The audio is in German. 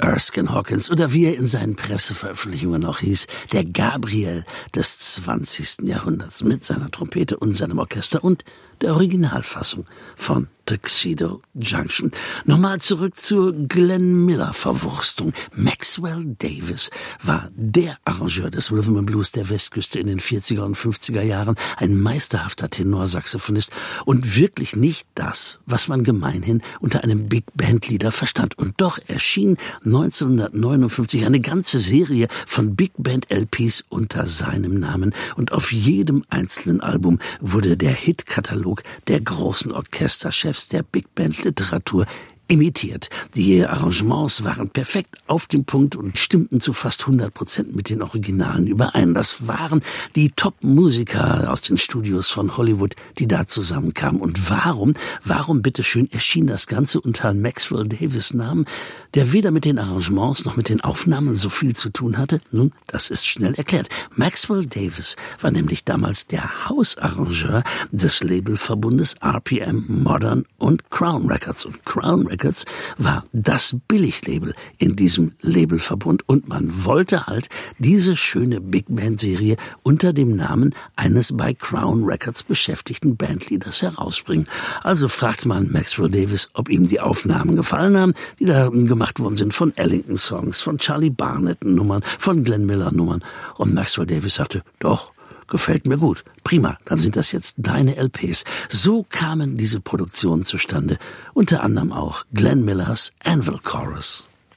Erskine Hawkins oder wie er in seinen Presseveröffentlichungen auch hieß, der Gabriel des 20. Jahrhunderts mit seiner Trompete und seinem Orchester und der Originalfassung von Tuxedo Junction. Nochmal zurück zur Glenn Miller Verwurstung. Maxwell Davis war der Arrangeur des Rhythm and Blues der Westküste in den 40er und 50er Jahren, ein meisterhafter Tenorsaxophonist und wirklich nicht das, was man gemeinhin unter einem Big Band Lieder verstand. Und doch erschien 1959 eine ganze Serie von Big Band LPs unter seinem Namen und auf jedem einzelnen Album wurde der Hitkatalog der großen Orchesterchefs der Big Band Literatur imitiert. Die Arrangements waren perfekt auf dem Punkt und stimmten zu fast 100% mit den Originalen überein. Das waren die Top-Musiker aus den Studios von Hollywood, die da zusammenkamen. Und warum bitteschön erschien das Ganze unter Maxwell Davis Namen, der weder mit den Arrangements noch mit den Aufnahmen so viel zu tun hatte? Nun, das ist schnell erklärt. Maxwell Davis war nämlich damals der Hausarrangeur des Labelverbundes RPM, Modern und Crown Records. Und Crown Records war das Billiglabel in diesem Labelverbund und man wollte halt diese schöne Big Band Serie unter dem Namen eines bei Crown Records beschäftigten Bandleaders herausbringen. Also fragte man Maxwell Davis, ob ihm die Aufnahmen gefallen haben, die da gemacht worden sind von Ellington Songs, von Charlie Barnett Nummern, von Glenn Miller Nummern. Und Maxwell Davis sagte, doch, gefällt mir gut. Prima, dann sind das jetzt deine LPs. So kamen diese Produktionen zustande. Unter anderem auch Glenn Millers Anvil Chorus.